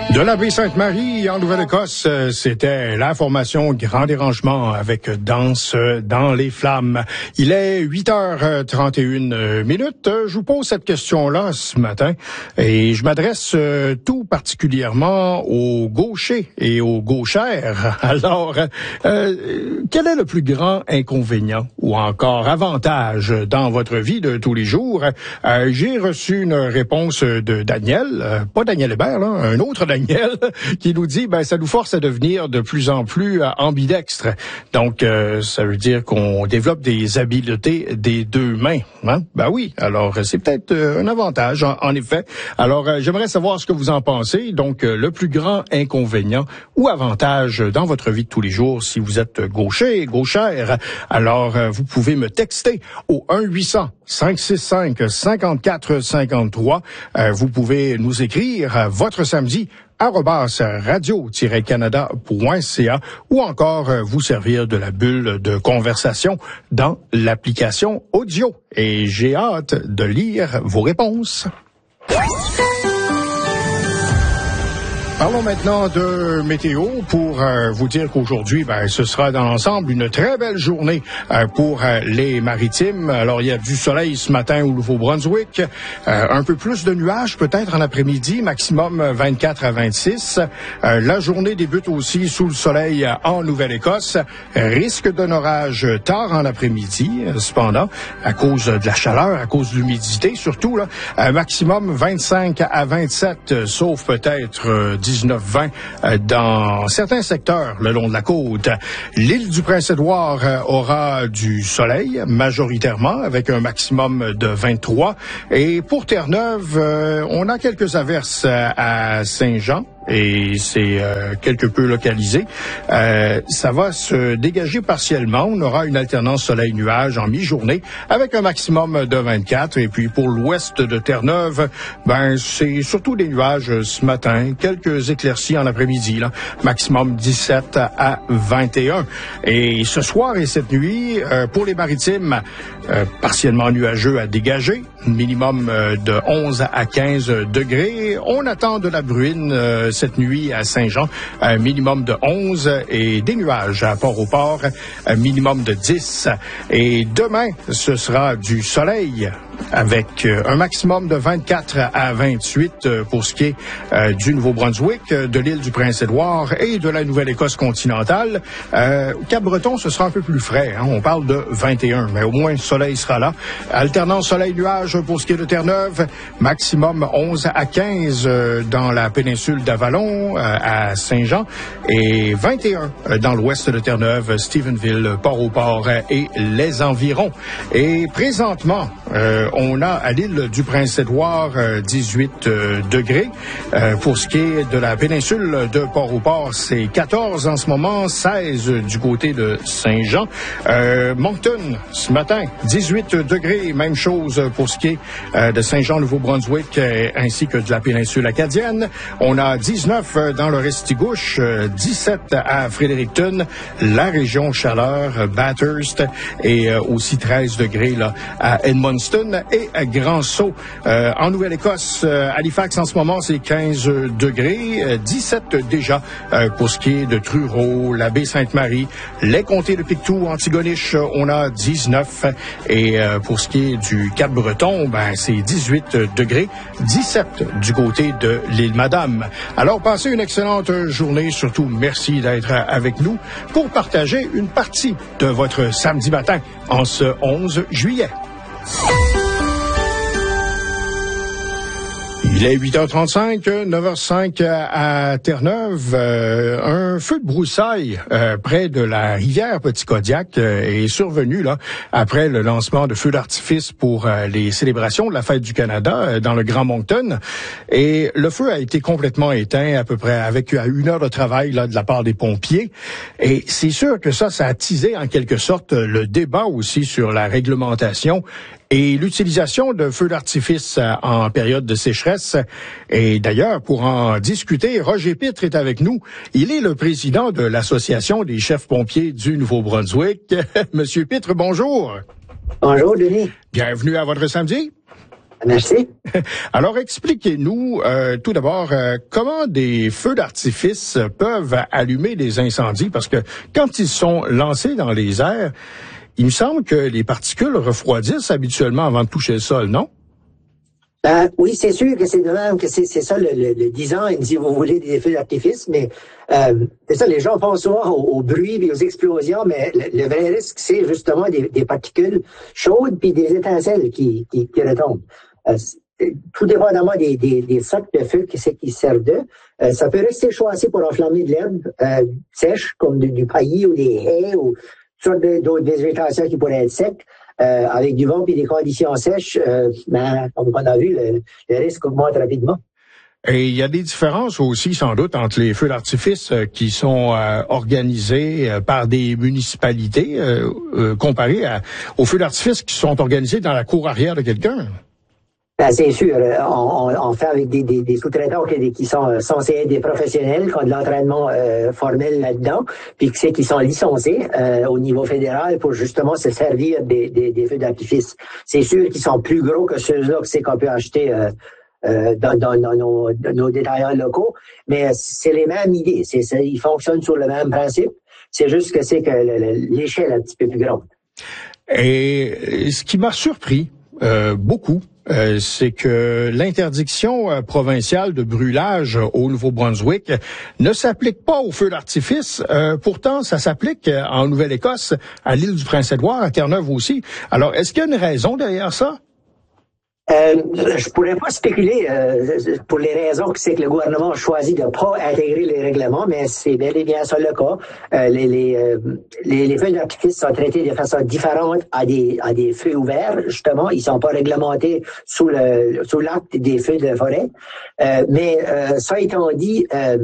De la baie Sainte-Marie en Nouvelle-Écosse, c'était la formation Grand Dérangement avec Danse dans les flammes. Il est 8h31 minutes. Je vous pose cette question-là ce matin et je m'adresse tout particulièrement aux gauchers et aux gauchères. Alors, quel est le plus grand inconvénient ou encore avantage dans votre vie de tous les jours? J'ai reçu une réponse de Daniel, pas Daniel Hébert, là, un autre Daniel, qui nous dit, ça nous force à devenir de plus en plus ambidextres. Donc, ça veut dire qu'on développe des habiletés des deux mains. Hein? Oui, alors c'est peut-être un avantage, en effet. Alors, j'aimerais savoir ce que vous en pensez. Donc, le plus grand inconvénient ou avantage dans votre vie de tous les jours, si vous êtes gaucher, gauchère, alors vous pouvez me texter au 1-800-565-5453. Vous pouvez nous écrire votre samedi @radio-canada.ca ou encore vous servir de la bulle de conversation dans l'application audio. Et j'ai hâte de lire vos réponses. Parlons maintenant de météo pour vous dire qu'aujourd'hui, ce sera dans l'ensemble une très belle journée pour les maritimes. Alors, il y a du soleil ce matin au Nouveau-Brunswick, un peu plus de nuages peut-être en après-midi, maximum 24 à 26. La journée débute aussi sous le soleil en Nouvelle-Écosse. Risque d'un orage tard en après-midi, cependant, à cause de la chaleur, à cause de l'humidité surtout, là, maximum 25 à 27, sauf peut-être 19-20 dans certains secteurs le long de la côte. L'île du Prince-Édouard aura du soleil majoritairement avec un maximum de 23. Et pour Terre-Neuve, on a quelques averses à Saint-Jean. Et c'est quelque peu localisé. Ça va se dégager partiellement. On aura une alternance soleil-nuage en mi-journée avec un maximum de 24. Et puis pour l'ouest de Terre-Neuve, c'est surtout des nuages ce matin. Quelques éclaircies en après-midi, là. Maximum 17 à 21. Et ce soir et cette nuit, pour les maritimes, partiellement nuageux à dégager. Minimum de 11 à 15 degrés. On attend de la bruine cette nuit à Saint-Jean, un minimum de 11 et des nuages à Port-au-Port, un minimum de 10. Et demain, ce sera du soleil avec un maximum de 24 à 28 pour ce qui est du Nouveau-Brunswick, de l'île du Prince-Édouard et de la Nouvelle-Écosse continentale. Cap-Breton, ce sera un peu plus frais. Hein? On parle de 21, mais au moins le soleil sera là. Alternance soleil-nuage pour ce qui est de Terre-Neuve, maximum 11 à 15 dans la péninsule d'Avalon, à Saint-Jean, et 21 dans l'ouest de Terre-Neuve, Stephenville, Port-au-Port et les environs. Et présentement, on a à l'île du Prince-Édouard 18 degrés. Pour ce qui est de la péninsule de Port-au-Port, c'est 14 en ce moment, 16 du côté de Saint-Jean. Moncton, ce matin, 18 degrés, même chose pour ce qui est de Saint-Jean-Nouveau-Brunswick ainsi que de la péninsule acadienne. On a 19 dans le Restigouche, 17 à Fredericton, la région chaleur, Bathurst, et aussi 13 degrés là, à Edmundston et à Grand-Sault. En Nouvelle-Écosse, Halifax en ce moment, c'est 15 degrés, 17 déjà pour ce qui est de Truro, la baie Sainte-Marie, les comtés de Pictou, Antigonish, on a 19. Et pour ce qui est du Cap-Breton, c'est 18 degrés, 17 du côté de l'île Madame. Alors, passez une excellente journée. Surtout, merci d'être avec nous pour partager une partie de votre samedi matin en ce 11 juillet. Il est 8h35, 9h05 à Terre-Neuve. Un feu de broussailles près de la rivière Petit-Kodiak est survenu là après le lancement de feux d'artifice pour les célébrations de la Fête du Canada dans le Grand Moncton. Et le feu a été complètement éteint à peu près avec 1 heure de travail là de la part des pompiers. Et c'est sûr que ça a attisé en quelque sorte le débat aussi sur la réglementation et l'utilisation de feux d'artifice en période de sécheresse. Et d'ailleurs, pour en discuter, Roger Pitre est avec nous. Il est le président de l'Association des chefs pompiers du Nouveau-Brunswick. Monsieur Pitre, bonjour. Bonjour, Denis. Bienvenue à votre samedi. Merci. Alors, expliquez-nous tout d'abord comment des feux d'artifice peuvent allumer des incendies, parce que quand ils sont lancés dans les airs, il me semble que les particules refroidissent habituellement avant de toucher le sol, non? Oui, c'est sûr que c'est de même que c'est ça le design, si vous voulez, des feux d'artifice, mais c'est ça, les gens pensent souvent au bruit et aux explosions, mais le vrai risque, c'est justement des particules chaudes puis des étincelles qui retombent. Tout dépendamment des sortes de feux qui servent d'eux. Ça peut rester chaud assez pour enflammer de l'herbe sèche, comme du paillis ou des haies ou toutes sortes d'autres végétations qui pourraient être secs. Avec du vent et des conditions sèches, comme on a vu, le risque augmente rapidement. Et il y a des différences aussi, sans doute, entre les feux d'artifice qui sont organisés par des municipalités comparés aux feux d'artifice qui sont organisés dans la cour arrière de quelqu'un. C'est sûr, on fait avec des sous-traitants qui sont censés être des professionnels, qui ont de l'entraînement formel là-dedans, puis qui sont licenciés au niveau fédéral pour justement se servir des feux d'artifice. C'est sûr qu'ils sont plus gros que ceux-là qu'on peut acheter dans nos détaillants locaux, mais c'est les mêmes idées. Ils fonctionnent sur le même principe. C'est juste que c'est que l'échelle est un petit peu plus grande. Et ce qui m'a surpris beaucoup, c'est que l'interdiction provinciale de brûlage au Nouveau-Brunswick ne s'applique pas aux feux d'artifice. Pourtant, ça s'applique en Nouvelle-Écosse, à l'île du Prince-Édouard, à Terre-Neuve aussi. Alors, est-ce qu'il y a une raison derrière ça? Je pourrais pas spéculer pour les raisons que c'est que le gouvernement a choisi de pas intégrer les règlements, mais c'est bel et bien ça le cas. Les feux d'artifice sont traités de façon différente à des feux ouverts. Justement, ils sont pas réglementés sous l'acte des feux de forêt. Mais ça étant dit,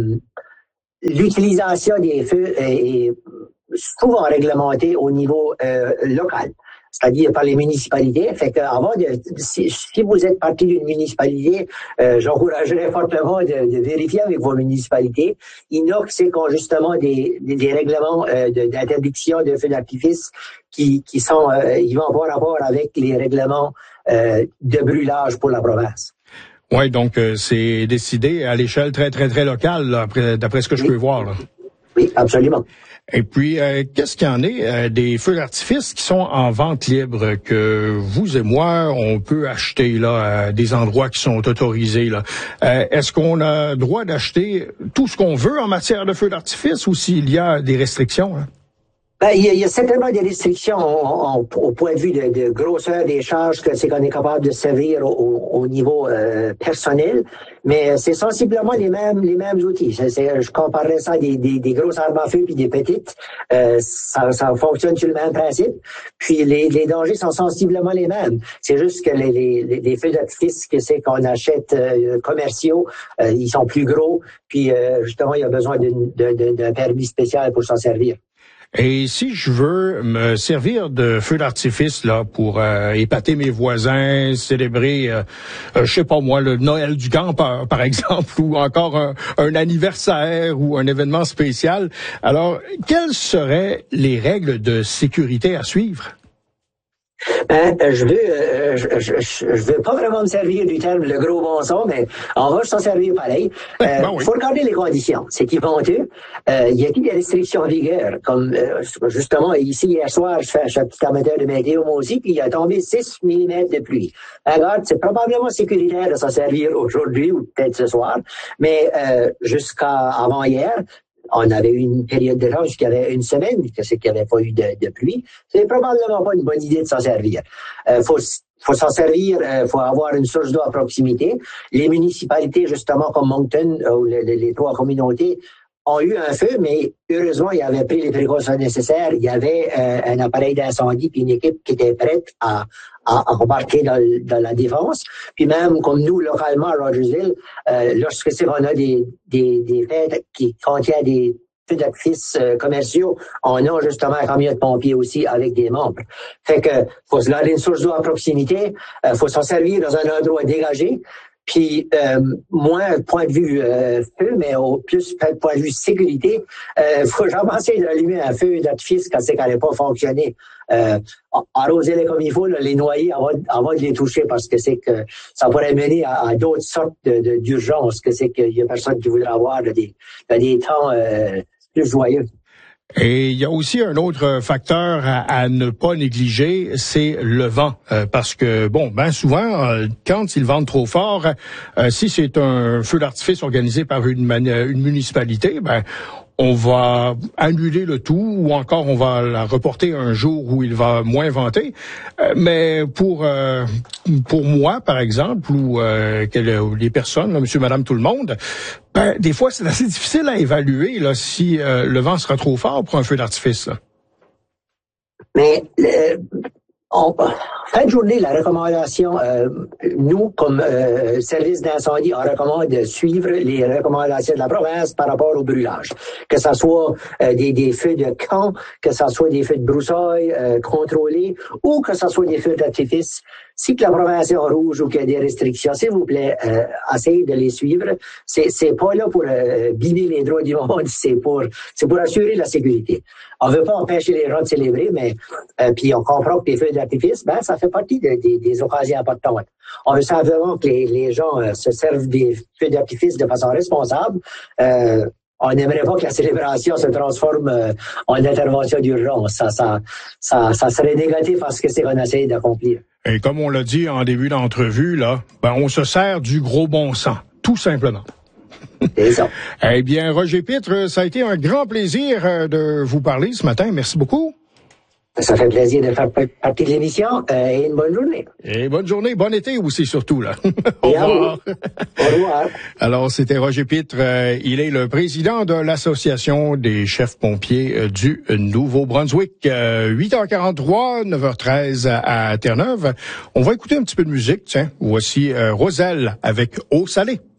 l'utilisation des feux est souvent réglementée au niveau local, c'est-à-dire par les municipalités. Fait que si vous êtes partie d'une municipalité, j'encouragerais fortement de vérifier avec vos municipalités. Il y en a qui ont justement des règlements d'interdiction de feux d'artifice qui sont, ils vont avoir rapport avec les règlements de brûlage pour la province. Oui, donc c'est décidé à l'échelle très, très, très locale, là, d'après ce que je peux voir, là. Oui, absolument. Et puis, qu'est-ce qu'il y en est des feux d'artifice qui sont en vente libre, que vous et moi, on peut acheter là, à des endroits qui sont autorisés, là? Est-ce qu'on a droit d'acheter tout ce qu'on veut en matière de feux d'artifice ou s'il y a des restrictions, hein? Il y a certainement des restrictions au point de vue de grosseur des charges que c'est qu'on est capable de servir au niveau personnel, mais c'est sensiblement les mêmes outils. Je comparerais ça à des grosses armes à feu puis des petites. Ça fonctionne sur le même principe. Puis les dangers sont sensiblement les mêmes. C'est juste que les feux d'artifice que c'est qu'on achète commerciaux, ils sont plus gros. Puis justement, il y a besoin d'un permis spécial pour s'en servir. Et si je veux me servir de feu d'artifice là pour épater mes voisins, célébrer, je sais pas moi, le Noël du campeur par exemple, ou encore un anniversaire ou un événement spécial, alors quelles seraient les règles de sécurité à suivre? Je veux pas vraiment me servir du terme le gros bon son, mais on va s'en servir pareil. Faut regarder les conditions. C'est éponteux. Il y a des restrictions en vigueur, comme justement ici hier soir, je suis un petit amateur de météo moi aussi, puis il a tombé 6 mm de pluie. Regarde, c'est probablement sécuritaire de s'en servir aujourd'hui ou peut-être ce soir, mais jusqu'à avant hier, on avait eu une période de temps jusqu'à une semaine, que c'est qu'il n'y avait pas eu de pluie. C'est probablement pas une bonne idée de s'en servir. Faut s'en servir, faut avoir une source d'eau à proximité. Les municipalités, justement, comme Moncton, ou les 3 communautés, ont eu un feu, mais heureusement, ils avaient pris les précautions nécessaires. Il y avait un appareil d'incendie puis une équipe qui était prête à embarquer dans la défense. Puis même, comme nous, localement, à Rogersville, lorsque c'est qu'on a des fêtes qui contiennent des feux d'artifice commerciaux, on a justement un camion de pompiers aussi avec des membres. Fait que faut se garder une source d'eau à proximité, faut s'en servir dans un endroit dégagé. Puis moins point de vue feu, mais au plus point de vue sécurité, faut jamais essayer d'allumer un feu d'artifice quand c'est qu'elle n'est pas fonctionné. Arroser-les comme il faut, là, les noyer avant de les toucher, parce que c'est que ça pourrait mener à d'autres sortes d'urgences, que c'est qu'il y a personne qui voudrait avoir des temps plus joyeux. Et il y a aussi un autre facteur à ne pas négliger, c'est le vent. Parce que, bon, ben souvent, quand ils vendent trop fort, si c'est un feu d'artifice organisé par une municipalité, ben on va annuler le tout, ou encore on va la reporter un jour où il va moins vanter. Mais pour moi, par exemple, ou les personnes, là, monsieur, madame, tout le monde, ben des fois c'est assez difficile à évaluer là si le vent sera trop fort pour un feu d'artifice. Là. Mais en fin de journée, la recommandation, nous, comme service d'incendie, on recommande de suivre les recommandations de la province par rapport au brûlage. Que ça soit des feux de camp, que ça soit des feux de broussailles contrôlés, ou que ça soit des feux d'artifice. Si que la province est en rouge ou qu'il y a des restrictions, s'il vous plaît, essayez de les suivre. C'est pas là pour bimer les droits du monde, c'est pour assurer la sécurité. On veut pas empêcher les gens de célébrer, mais puis on comprend que les feux d'artifice, ben ça fait partie des occasions importantes. On veut simplement que les gens se servent des feux d'artifice de façon responsable. On n'aimerait pas que la célébration se transforme en intervention d'urgence. Ça serait négatif à ce que c'est qu'on essaye d'accomplir. Et comme on l'a dit en début d'entrevue, là, ben on se sert du gros bon sens, tout simplement. C'est ça. Eh bien, Roger Pitre, ça a été un grand plaisir de vous parler ce matin. Merci beaucoup. Ça fait plaisir de faire partie de l'émission et une bonne journée. Et bonne journée, bon été aussi surtout là. Au et revoir. Au revoir. Alors, c'était Roger Pitre. Il est le président de l'Association des chefs pompiers du Nouveau-Brunswick. 8h43, 9h13 à Terre-Neuve. On va écouter un petit peu de musique, tiens. Voici Roselle avec Eau salée.